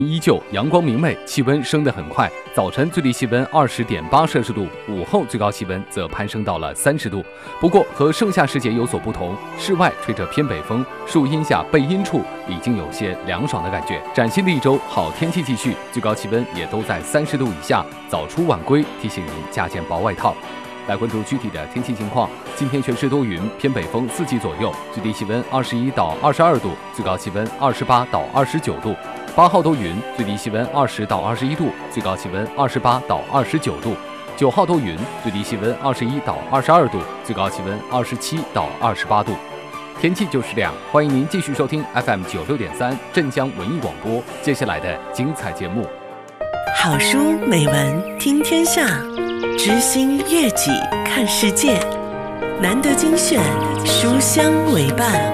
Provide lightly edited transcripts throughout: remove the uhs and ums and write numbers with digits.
依旧阳光明媚，气温升得很快。早晨最低气温20.8摄氏度，午后最高气温则攀升到了30度。不过和盛夏时节有所不同，室外吹着偏北风，树荫下背阴处已经有些凉爽的感觉。崭新的一周，好天气继续，最高气温也都在30度以下，早出晚归，提醒您加件薄外套。来关注具体的天气情况。今天全市多云，偏北风4级左右，最低气温21到22度，最高气温28到29度。8号多云，最低气温20到21度，最高气温28到29度。9号多云，最低气温21到22度，最高气温27到28度。天气就是这样，欢迎您继续收听 FM96.3 镇江文艺广播接下来的精彩节目。 好书美文听天下，知心悦己看世界，难得精选，书香为伴。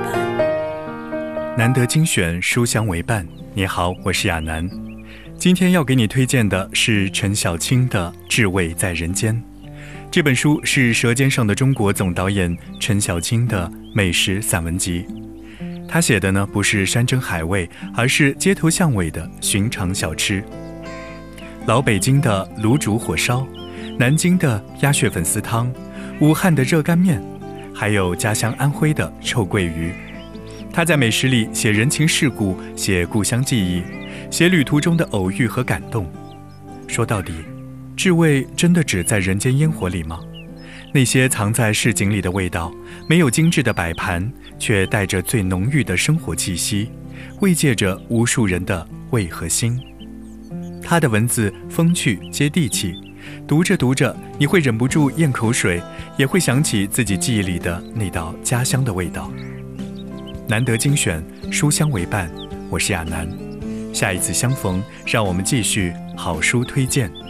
难得精选，书香为伴。你好，我是亚楠。今天要给你推荐的是陈小青的《至味在人间》。这本书是《舌尖上的中国》总导演陈小青的美食散文集。他写的呢，不是山珍海味，而是街头巷尾的寻常小吃。老北京的卤煮火烧，南京的鸭血粉丝汤，武汉的热干面，还有家乡安徽的臭鳜鱼。他在美食里写人情世故，写故乡记忆，写旅途中的偶遇和感动。说到底，至味真的只在人间烟火里吗？那些藏在市井里的味道，没有精致的摆盘，却带着最浓郁的生活气息，慰藉着无数人的胃和心。他的文字风趣接地气，读着读着，你会忍不住咽口水，也会想起自己记忆里的那道家乡的味道。难得精选，书香为伴，我是亚楠。下一次相逢，让我们继续好书推荐。